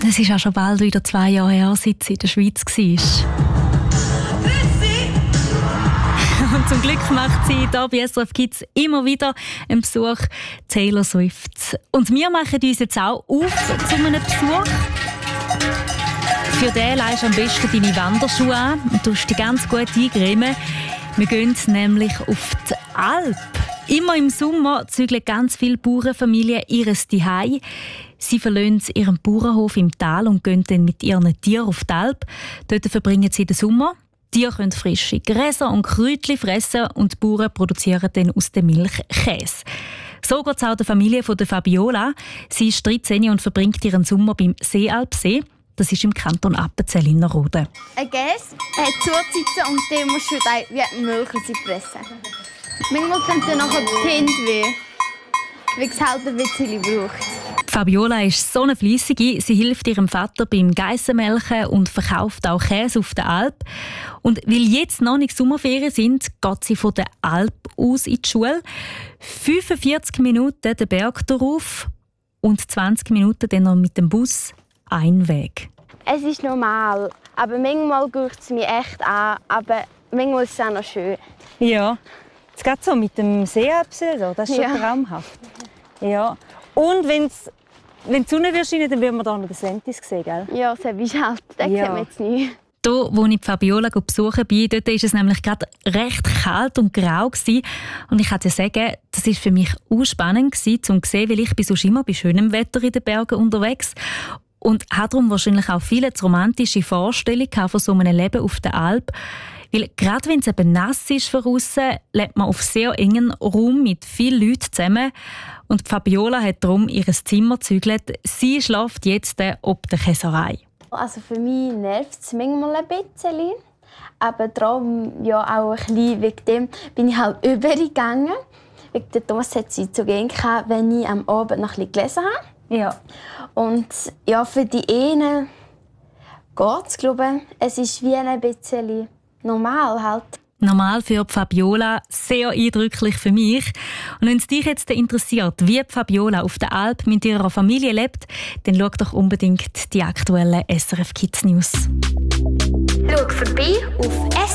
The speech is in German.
Es ist auch schon bald wieder 2 Jahre her, seit sie in der Schweiz war. Und zum Glück macht sie hier bei SRF Kids immer wieder einen Besuch, Taylor Swift. Und wir machen uns jetzt auch auf zu einem Besuch. Für den leihst du am besten deine Wanderschuhe an und tust dich ganz gut eingremen. Wir gehen nämlich auf die Alp. Immer im Sommer zügeln ganz viele Bauernfamilien ihres Zuhause. Sie verlassen ihren Bauernhof im Tal und gehen dann mit ihren Tieren auf die Alp. Dort verbringen sie den Sommer. Die Tiere können frische Gräser und Kräutchen fressen und die Bauern produzieren dann aus der Milch Käse. So geht es auch der Familie von der Fabiola. Sie ist 13 und verbringt ihren Sommer beim Seealpsee. Das ist im Kanton Appenzell Innerrhoden. Ein Käse hat Zusätze und den musst du wie Milch pressen. Manchmal kommt dann nachher die Hände weh, weil es halt ein bisschen braucht. Fabiola ist so eine Fleissige. Sie hilft ihrem Vater beim Geissenmelken und verkauft auch Käse auf der Alp. Und weil jetzt noch nicht Sommerferien sind, geht sie von der Alp aus in die Schule. 45 Minuten den Berg darauf und 20 Minuten dann noch mit dem Bus ein Weg. Es ist normal, aber manchmal guckt es mich echt an, aber manchmal ist es auch noch schön. Ja, es geht so mit dem Seealpsee, das ist schon traumhaft. Ja. Und wenn die Sonne scheint, dann würden wir hier noch den Sentis sehen, gell? Ja, das ist halt, den sieht man jetzt nicht. Hier, wo ich Fabiola besuchen bin, dort war es nämlich gerade recht kalt und grau gewesen. Und ich kann dir sagen, das war für mich auch spannend gewesen, um zu sehen, weil ich bin sonst immer bei schönem Wetter in den Bergen unterwegs und habe darum wahrscheinlich auch viele romantische Vorstellungen von so einem Leben auf der Alp. Weil gerade wenn es eben nass ist von aussen, lebt man auf sehr engen Raum mit vielen Leuten zusammen. Und Fabiola hat darum ihr Zimmer gezügelt. Sie schläft jetzt ob der Käserei. Also für mich nervt es manchmal ein bisschen. Aber darum ja auch ein bisschen wegen dem bin ich halt übergegangen. Wegen der Thomas hat sie zu gehen gehabt, wenn ich am Abend noch ein bisschen gelesen habe. Ja. Und ja, für die einen geht es, glaube ich. Es ist wie ein bisschen normal halt. Normal für Fabiola, sehr eindrücklich für mich. Und wenn es dich jetzt interessiert, wie Fabiola auf der Alp mit ihrer Familie lebt, dann schau doch unbedingt die aktuellen SRF Kids News. Schau vorbei auf